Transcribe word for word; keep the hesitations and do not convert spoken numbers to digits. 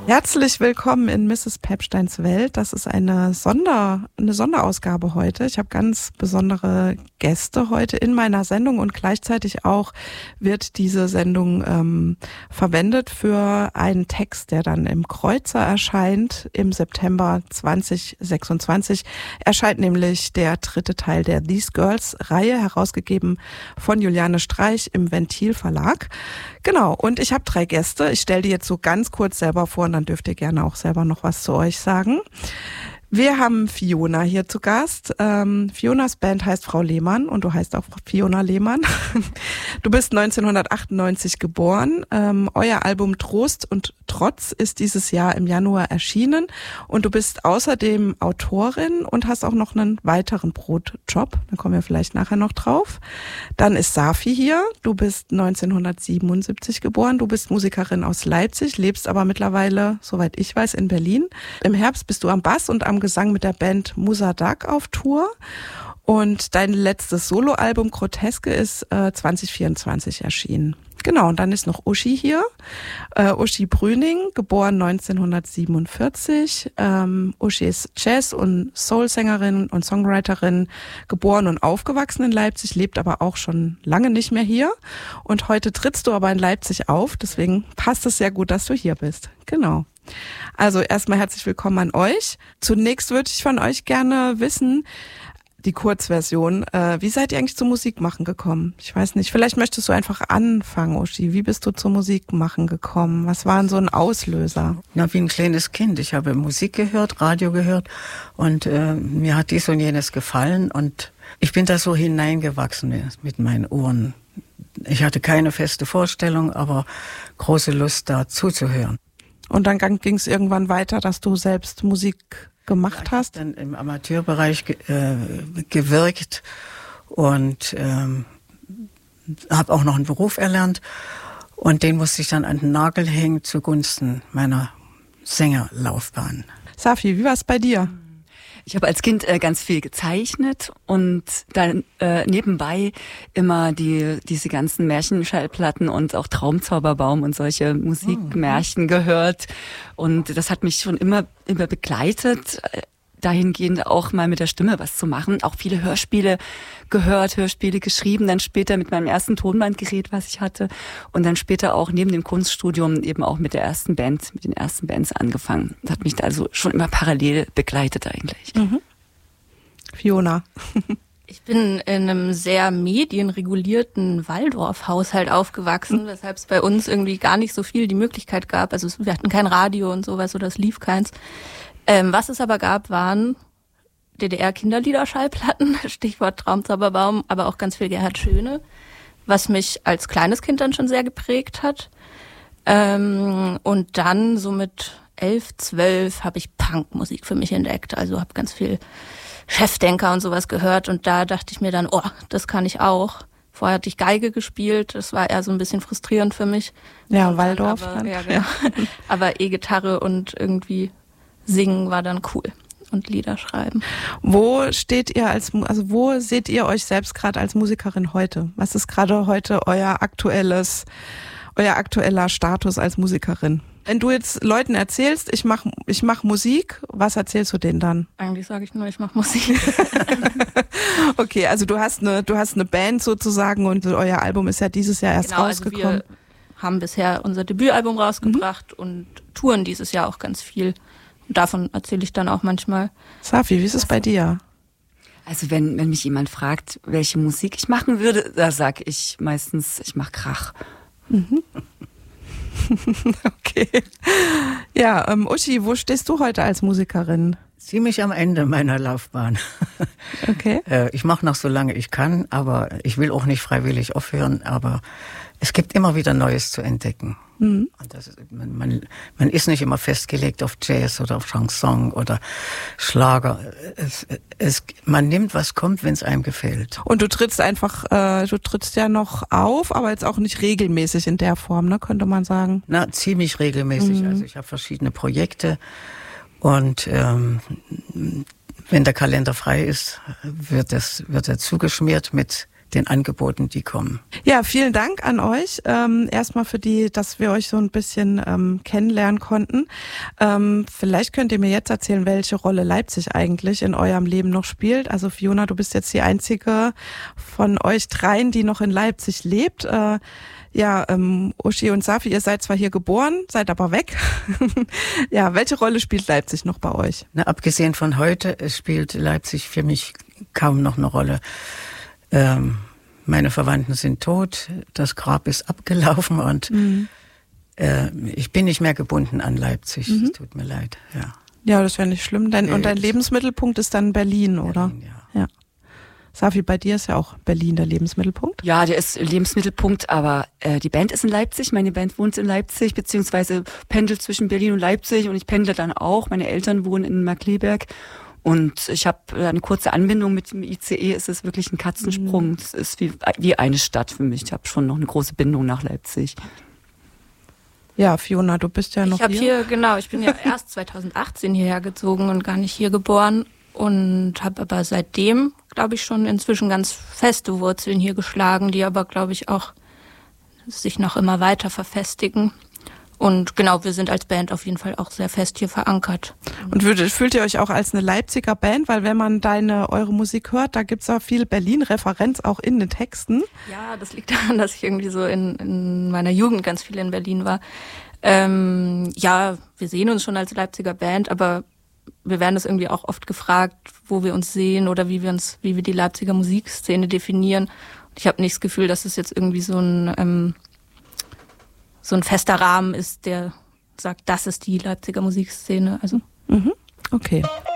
Herzlich willkommen in Misses Pepsteins Welt. Das ist eine Sonder, eine Sonderausgabe heute. Ich habe ganz besondere Gäste heute in meiner Sendung und gleichzeitig auch wird diese Sendung ähm, verwendet für einen Text, der dann im Kreuzer erscheint. Im September zwanzig sechsundzwanzig erscheint nämlich der dritte Teil der These Girls-Reihe, herausgegeben von Juliane Streich im Ventil Verlag. Genau, und ich habe drei Gäste. Ich stelle die jetzt so ganz kurz selber vor und dann dürft ihr gerne auch selber noch was zu euch sagen. Wir haben Fiona hier zu Gast. Ähm, Fionas Band heißt Frau Lehmann und du heißt auch Fiona Lehmann. Du bist neunzehnhundertachtundneunzig geboren. Ähm, euer Album Trost und Trotz ist dieses Jahr im Januar erschienen und du bist außerdem Autorin und hast auch noch einen weiteren Brotjob. Da kommen wir vielleicht nachher noch drauf. Dann ist Safi hier. Du bist neunzehnhundertsiebenundsiebzig geboren. Du bist Musikerin aus Leipzig, lebst aber mittlerweile, soweit ich weiß, in Berlin. Im Herbst bist du am Bass und am Gesang mit der Band Musadak auf Tour. Und dein letztes Soloalbum Groteske ist äh, zwanzig vierundzwanzig erschienen. Genau, und dann ist noch Uschi hier. Äh, Uschi Brüning, geboren neunzehnhundertsiebenundvierzig. Ähm, Uschi ist Jazz- und Soul-Sängerin und Songwriterin, geboren und aufgewachsen in Leipzig, lebt aber auch schon lange nicht mehr hier. Und heute trittst du aber in Leipzig auf, deswegen passt es sehr gut, dass du hier bist. Genau. Also erstmal herzlich willkommen an euch. Zunächst würde ich von euch gerne wissen, die Kurzversion, äh, wie seid ihr eigentlich zum Musikmachen gekommen? Ich weiß nicht, vielleicht möchtest du einfach anfangen, Uschi. Wie bist du zum Musikmachen gekommen? Was war denn so ein Auslöser? Na, wie ein kleines Kind. Ich habe Musik gehört, Radio gehört und äh, mir hat dies und jenes gefallen und ich bin da so hineingewachsen mit meinen Ohren. Ich hatte keine feste Vorstellung, aber große Lust, da zuzuhören. Und dann ging es irgendwann weiter, dass du selbst Musik gemacht hast? Ich habe dann im Amateurbereich ge- äh, gewirkt und ähm, habe auch noch einen Beruf erlernt und den musste ich dann an den Nagel hängen zugunsten meiner Sängerlaufbahn. Safi, wie war es bei dir? Ich habe als Kind äh, ganz viel gezeichnet und dann äh, nebenbei immer die diese ganzen Märchenschallplatten und auch Traumzauberbaum und solche Musikmärchen mhm. gehört. Und das hat mich schon immer immer begleitet, dahingehend auch mal mit der Stimme was zu machen. Auch viele Hörspiele gehört, Hörspiele geschrieben, dann später mit meinem ersten Tonbandgerät, was ich hatte. Und dann später auch neben dem Kunststudium eben auch mit der ersten Band, mit den ersten Bands angefangen. Das hat mich da also schon immer parallel begleitet eigentlich. Mhm. Fiona. Ich bin in einem sehr medienregulierten Waldorf-Haushalt aufgewachsen, weshalb es bei uns irgendwie gar nicht so viel die Möglichkeit gab. Also wir hatten kein Radio und sowas oder es lief keins. Ähm, was es aber gab, waren D D R-Kinderliederschallplatten, Stichwort Traumzauberbaum, aber auch ganz viel Gerhard Schöne, was mich als kleines Kind dann schon sehr geprägt hat. Ähm, und dann so mit elf, zwölf habe ich Punkmusik für mich entdeckt, also habe ganz viel Chefdenker und sowas gehört und da dachte ich mir dann, oh, das kann ich auch. Vorher hatte ich Geige gespielt, das war eher so ein bisschen frustrierend für mich. Ja, Waldorf. Aber, ja, genau. Aber E-Gitarre und irgendwie Singen war dann cool und Lieder schreiben. Wo steht ihr als, also wo seht ihr euch selbst gerade als Musikerin heute? Was ist gerade heute euer aktuelles, euer aktueller Status als Musikerin? Wenn du jetzt Leuten erzählst, ich mach, ich mach Musik, was erzählst du denen dann? Eigentlich sage ich nur, ich mache Musik. Okay, also du hast eine, du hast eine Band sozusagen und euer Album ist ja dieses Jahr erst genau, rausgekommen. Also wir haben bisher unser Debütalbum rausgebracht mhm. und touren dieses Jahr auch ganz viel. Und davon erzähle ich dann auch manchmal. Safi, wie ist es bei dir? Also wenn, wenn mich jemand fragt, welche Musik ich machen würde, da sage ich meistens, ich mache Krach. Mhm. Okay. Ja, ähm, Uschi, wo stehst du heute als Musikerin? Ziemlich am Ende meiner Laufbahn. Okay. äh, ich mache noch so lange ich kann, aber ich will auch nicht freiwillig aufhören, aber es gibt immer wieder Neues zu entdecken. Mhm. Und das ist, man, man, man ist nicht immer festgelegt auf Jazz oder auf Chanson oder Schlager. Es, es, man nimmt, was kommt, wenn es einem gefällt. Und du trittst einfach, äh, du trittst ja noch auf, aber jetzt auch nicht regelmäßig in der Form, ne, könnte man sagen. Na, ziemlich regelmäßig. Mhm. Also ich habe verschiedene Projekte und ähm, wenn der Kalender frei ist, wird das, wird er zugeschmiert mit den Angeboten, die kommen. Ja, vielen Dank an euch. Ähm, erstmal für die, dass wir euch so ein bisschen ähm, kennenlernen konnten. Ähm, vielleicht könnt ihr mir jetzt erzählen, welche Rolle Leipzig eigentlich in eurem Leben noch spielt. Also Fiona, du bist jetzt die einzige von euch dreien, die noch in Leipzig lebt. Äh, ja, ähm, Uschi und Safi, ihr seid zwar hier geboren, seid aber weg. Ja, welche Rolle spielt Leipzig noch bei euch? Na, abgesehen von heute, es spielt Leipzig für mich kaum noch eine Rolle. Ähm, meine Verwandten sind tot, das Grab ist abgelaufen und mhm. äh, ich bin nicht mehr gebunden an Leipzig. Es mhm. tut mir leid. Ja, ja, das wäre nicht schlimm. Dein, und dein Lebensmittelpunkt ist dann Berlin, oder? Berlin, ja. Ja. Safi, bei dir ist ja auch Berlin der Lebensmittelpunkt. Ja, der ist Lebensmittelpunkt, aber äh, die Band ist in Leipzig. Meine Band wohnt in Leipzig, beziehungsweise pendelt zwischen Berlin und Leipzig und ich pendle dann auch. Meine Eltern wohnen in Markkleeberg. Und ich habe eine kurze Anbindung mit dem I C E. Es ist wirklich ein Katzensprung. Es ist wie, wie eine Stadt für mich. Ich habe schon noch eine große Bindung nach Leipzig. Ja, Fiona, du bist ja noch ich hab hier. hier. Genau, ich bin ja erst zweitausendachtzehn hierher gezogen und gar nicht hier geboren. Und habe aber seitdem, glaube ich, schon inzwischen ganz feste Wurzeln hier geschlagen, die aber, glaube ich, auch sich noch immer weiter verfestigen. Und genau, wir sind als Band auf jeden Fall auch sehr fest hier verankert. Und fühlt ihr euch auch als eine Leipziger Band? Weil wenn man deine eure Musik hört, da gibt's auch viel Berlin-Referenz auch in den Texten. Ja, das liegt daran, dass ich irgendwie so in, in meiner Jugend ganz viel in Berlin war. Ähm, ja, wir sehen uns schon als Leipziger Band, aber wir werden das irgendwie auch oft gefragt, wo wir uns sehen oder wie wir uns, wie wir die Leipziger Musikszene definieren. Und ich habe nicht das Gefühl, dass es jetzt irgendwie so ein ähm, so ein fester Rahmen ist, der sagt, das ist die Leipziger Musikszene. Also mhm. Okay.